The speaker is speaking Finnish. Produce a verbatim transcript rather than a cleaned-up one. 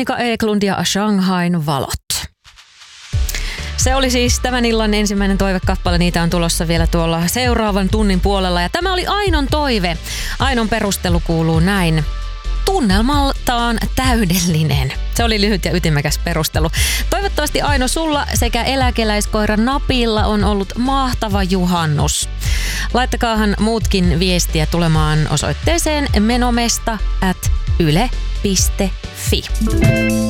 Annika Eklund ja Shanghain valot. Se oli siis tämän illan ensimmäinen toivekappale. Niitä on tulossa vielä tuolla seuraavan tunnin puolella. Ja tämä oli Ainon toive. Ainon perustelu kuuluu näin. Tunnelmaltaan täydellinen. Se oli lyhyt ja ytimekäs perustelu. Toivottavasti Aino sulla sekä eläkeläiskoira Napilla on ollut mahtava juhannus. Laittakaahan muutkin viestiä tulemaan osoitteeseen menomesta at yle piste fi.